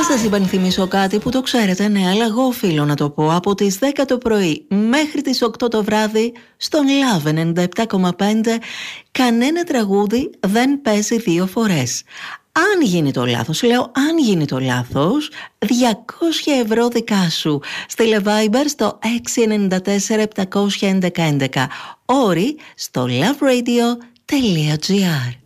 σας υπενθυμίσω κάτι που το ξέρετε, ναι, αλλά εγώ οφείλω να το πω. Από τις 10 το πρωί μέχρι τις 8 το βράδυ στον Love 97,5 κανένα τραγούδι δεν παίζει δύο φορές. Αν γίνει το λάθος, λέω αν γίνει το λάθος, 200 ευρώ δικά σου. Στείλε Viber στο 694 711 11. Όρι στο loveradio.gr.